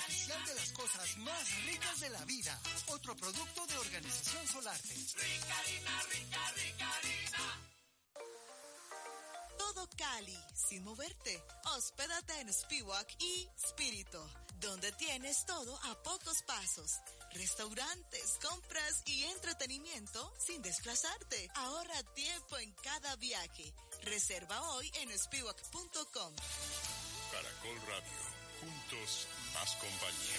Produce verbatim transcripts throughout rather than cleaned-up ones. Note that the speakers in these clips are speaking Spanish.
oficial de las cosas más ricas de la vida. Otro producto de Organización Solarte. Rica harina, rica, rica harina. Todo Cali, sin moverte. Hospédate en Spiwak y Spirito, donde tienes todo a pocos pasos. Restaurantes, compras y entretenimiento sin desplazarte. Ahorra tiempo en cada viaje. Reserva hoy en spiwak punto com. Caracol Radio, juntos más compañía.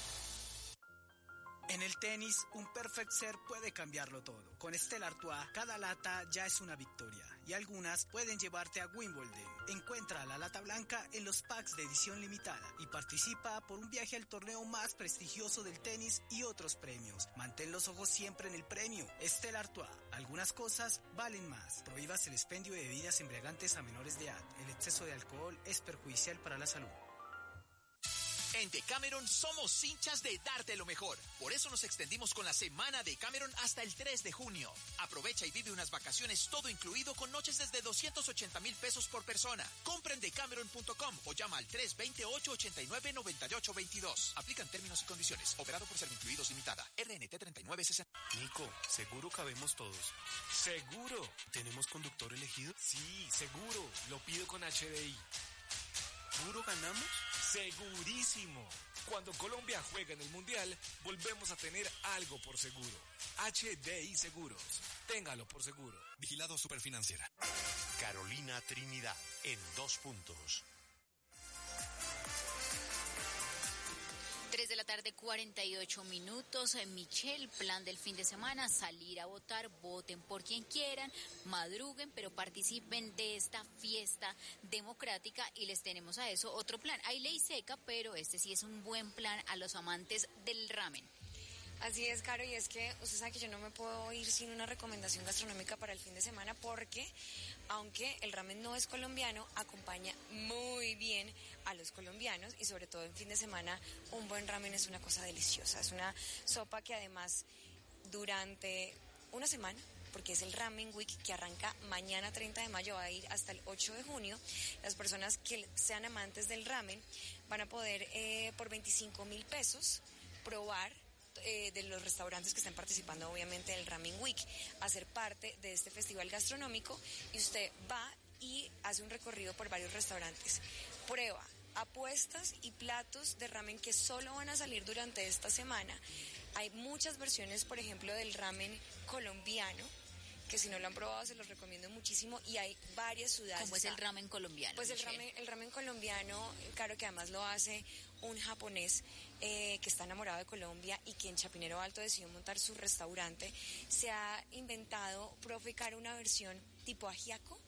En el tenis, un perfect serve puede cambiarlo todo. Con Stella Artois, cada lata ya es una victoria y algunas pueden llevarte a Wimbledon. Encuentra la lata blanca en los packs de edición limitada y participa por un viaje al torneo más prestigioso del tenis y otros premios. Mantén los ojos siempre en el premio. Stella Artois, algunas cosas valen más. Prohíbas el expendio de bebidas embriagantes a menores de edad. El exceso de alcohol es perjudicial para la salud. En Decameron somos hinchas de darte lo mejor. Por eso nos extendimos con la semana de Decameron hasta el tres de junio. Aprovecha y vive unas vacaciones todo incluido con noches desde doscientos ochenta mil pesos por persona. Compra en decameron punto com o llama al tres dos ocho, ocho nueve, nueve ocho dos dos. Aplican términos y condiciones. Operado por Servincluidos Limitada. R N T treinta y nueve sesenta. Nico, ¿seguro cabemos todos? ¡Seguro! ¿Tenemos conductor elegido? Sí, seguro. Lo pido con H D I. ¿Seguro ganamos? ¡Segurísimo! Cuando Colombia juega en el Mundial, volvemos a tener algo por seguro. H D I Seguros. Téngalo por seguro. Vigilado Superfinanciera. Carolina Trinidad, en dos puntos. tres de la tarde, cuarenta y ocho minutos. Michelle, plan del fin de semana, salir a votar, voten por quien quieran, madruguen, pero participen de esta fiesta democrática y les tenemos a eso otro plan. Hay ley seca, pero este sí es un buen plan a los amantes del ramen. Así es, Caro, y es que usted sabe que yo no me puedo ir sin una recomendación gastronómica para el fin de semana porque, aunque el ramen no es colombiano, acompaña muy bien a los colombianos y sobre todo en fin de semana un buen ramen es una cosa deliciosa. Es una sopa que además durante una semana, porque es el Ramen Week que arranca mañana treinta de mayo, va a ir hasta el ocho de junio. Las personas que sean amantes del ramen van a poder eh, por veinticinco mil pesos probar Eh, de los restaurantes que están participando obviamente del Ramen Week, hacer parte de este festival gastronómico y usted va y hace un recorrido por varios restaurantes, prueba apuestas y platos de ramen que solo van a salir durante esta semana. Hay muchas versiones, por ejemplo, del ramen colombiano, que si no lo han probado se los recomiendo muchísimo, y hay varias ciudades. ¿Cómo es el ramen colombiano? Pues el ramen, el ramen colombiano, claro que además lo hace un japonés eh, que está enamorado de Colombia y que en Chapinero Alto decidió montar su restaurante. Se ha inventado, profe Caro, una versión tipo ajiaco.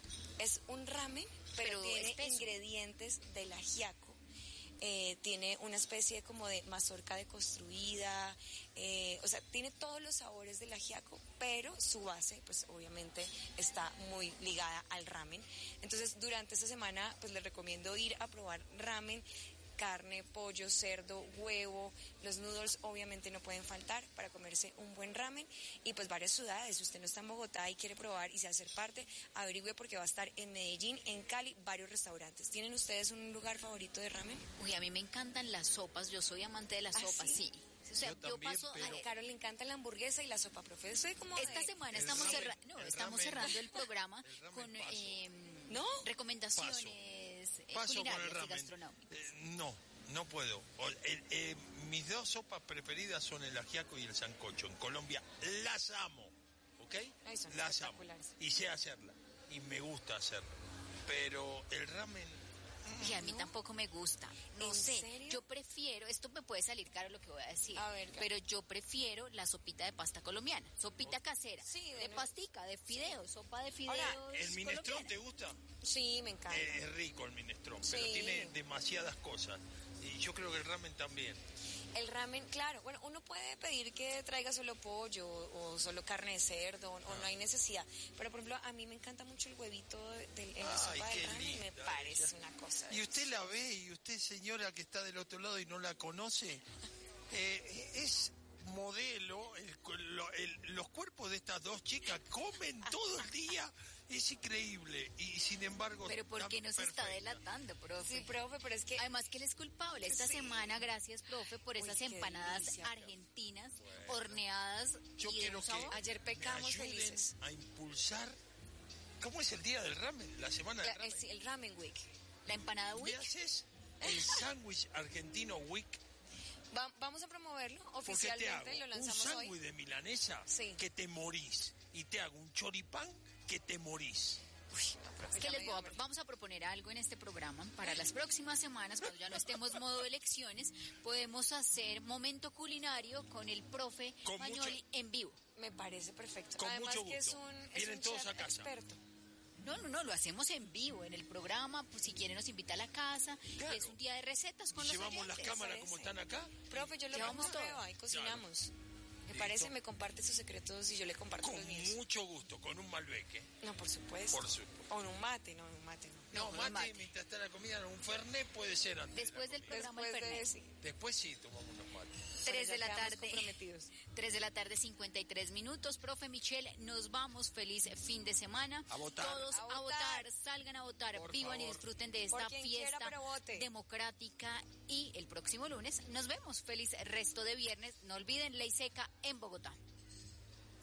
Es un ramen, pero, pero tiene espeso. Ingredientes del ajiaco. Eh, tiene una especie como de mazorca deconstruida, eh, o sea, tiene todos los sabores del ajiaco, pero su base, pues obviamente está muy ligada al ramen. Entonces, durante esta semana, pues les recomiendo ir a probar ramen, carne, pollo, cerdo, huevo, los noodles obviamente no pueden faltar para comerse un buen ramen, y pues varias ciudades. Si usted no está en Bogotá y quiere probar y se hacer parte, averigüe porque va a estar en Medellín, en Cali, varios restaurantes. ¿Tienen ustedes un lugar favorito de ramen? Uy, a mí me encantan las sopas, yo soy amante de las ¿Ah, sopas, sí? sí. O sea, yo, también, yo paso pero... a Carol le encanta la hamburguesa y la sopa, profe. Soy como esta de... semana estamos, cerra... no, estamos ramen. cerrando el programa el con eh, ¿no? recomendaciones paso. Paso culinarias con el y gastronómicas. Eh, no, no puedo. Eh, eh, mis dos sopas preferidas son el ajiaco y el sancocho. En Colombia las amo, ¿ok? Ay, son las amo. Y sé hacerla. Y me gusta hacerla. Pero el ramen... Y a mí no. tampoco me gusta. No sé, serio? Yo prefiero, esto me puede salir caro lo que voy a decir, a ver, pero yo prefiero la sopita de pasta colombiana, sopita casera, sí, de, de pastica, de fideos, sí. sopa de fideos. Ahora, ¿el minestrón te gusta? Sí, me encanta. Eh, es rico el minestrón, sí. pero tiene demasiadas cosas. Y yo creo que el ramen también. El ramen, claro, bueno, uno puede pedir que traiga solo pollo o solo carne de cerdo, ah. o no hay necesidad. Pero, por ejemplo, a mí me encanta mucho el huevito de, de, en la Ay, sopa qué de ramen, linda, me parece ella. Una cosa. Y usted la ve, y usted, señora, que está del otro lado y no la conoce, eh, es modelo, el, lo, el, los cuerpos de estas dos chicas comen todo el día Es increíble y sin embargo... Pero ¿por qué nos está perfecta. delatando, profe? Sí, profe, pero es que... Además que él es culpable. Esta Sí. semana, gracias, profe, por esas qué empanadas delicia, profe. argentinas, horneadas Yo y de quiero un que sabor. Ayer pecamos me ayuden felices. a impulsar... ¿Cómo es el día del ramen? La semana del La- ramen. es el Ramen Week. La empanada ¿Me Wick. haces el sándwich argentino Wick? Va- vamos a promoverlo Porque te oficialmente, hago lo un lanzamos hoy. sándwich de milanesa Sí. que te morís. Y te hago un choripán que te morís. Es que les voy a- vamos a proponer algo en este programa para las próximas semanas, cuando ya no estemos modo elecciones, podemos hacer momento culinario con el profe Con Magnoli mucho- en vivo. Me parece perfecto. Con Además mucho que es gusto. un, es Vienen un todos chef a casa. experto. No, no, no, lo hacemos en vivo en el programa, pues si quiere nos invita a la casa, Claro. es un día de recetas con los Llevamos las oyentes. cámaras parece. como están acá. Profe, yo lo Llevamos pongo a todo. prueba y cocinamos. Me Listo. parece, me comparte sus secretos y yo le comparto Con los míos. mucho gusto, con un Malbec. No, por supuesto. Por supuesto. O en un mate, no, en un mate, no. No, con mate, mate. mientras está la comida, un fernet puede ser antes. de la Después del comida. programa el Después de Fernet. ese. Después sí, tomamos unos mates. tres ya de la quedamos tarde. comprometidos. tres de la tarde, cincuenta y tres minutos. Profe Michelle, nos vamos. Feliz fin de semana. A votar. Todos A a, votar. votar. Salgan a votar. Por Vivan y favor. disfruten de Por esta quien quiera, fiesta pero vote. democrática. Y el próximo lunes nos vemos. Feliz resto de viernes. No olviden Ley Seca en Bogotá.